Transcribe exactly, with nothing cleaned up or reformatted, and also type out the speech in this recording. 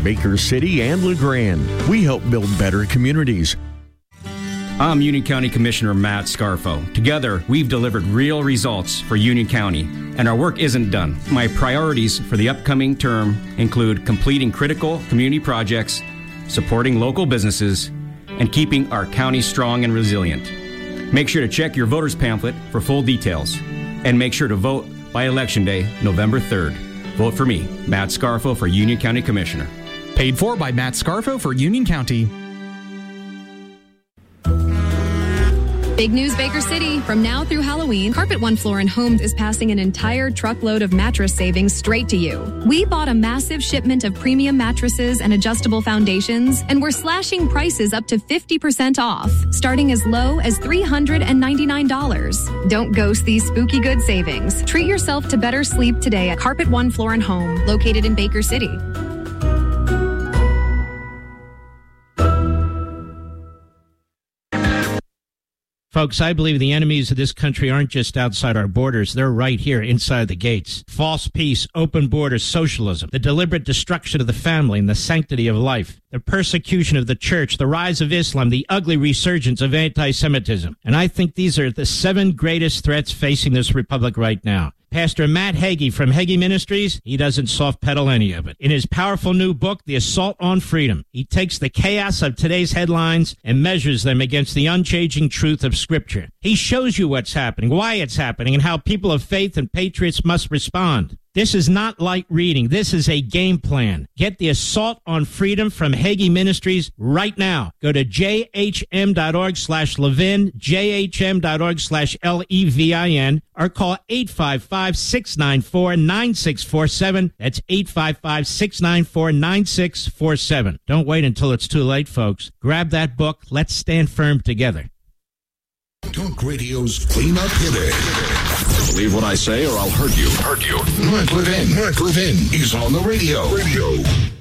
Baker City and LeGrand. We help build better communities. I'm Union County Commissioner Matt Scarfo. Together, we've delivered real results for Union County, and our work isn't done. My priorities for the upcoming term include completing critical community projects, supporting local businesses, and keeping our county strong and resilient. Make sure to check your voter's pamphlet for full details, and make sure to vote by Election Day, November third. Vote for me, Matt Scarfo, for Union County Commissioner. Paid for by Matt Scarfo for Union County. Big news, Baker City. From now through Halloween, Carpet One Floor and Homes is passing an entire truckload of mattress savings straight to you. We bought a massive shipment of premium mattresses and adjustable foundations, and we're slashing prices up to fifty percent off, starting as low as three hundred ninety-nine dollars. Don't ghost these spooky good savings. Treat yourself to better sleep today at Carpet One Floor and Home, located in Baker City. Folks, I believe the enemies of this country aren't just outside our borders. They're right here inside the gates. False peace, open borders, socialism, the deliberate destruction of the family and the sanctity of life, the persecution of the church, the rise of Islam, the ugly resurgence of anti-Semitism. And I think these are the seven greatest threats facing this republic right now. Pastor Matt Hagee from Hagee Ministries, he doesn't soft pedal any of it. In his powerful new book, The Assault on Freedom, he takes the chaos of today's headlines and measures them against the unchanging truth of Scripture. He shows you what's happening, why it's happening, and how people of faith and patriots must respond. This is not light reading. This is a game plan. Get The Assault on Freedom from Hagee Ministries right now. Go to jhm.org slash Levin, jhm.org slash L E V I N, or call eight five five, six nine four, nine six four seven. That's eight five five, six nine four, nine six four seven. Don't wait until it's too late, folks. Grab that book. Let's stand firm together. Talk Radio's Clean-Up Hitter. Believe what I say or I'll hurt you. Hurt you. Mark Levin. Mark Levin is on the radio. Radio.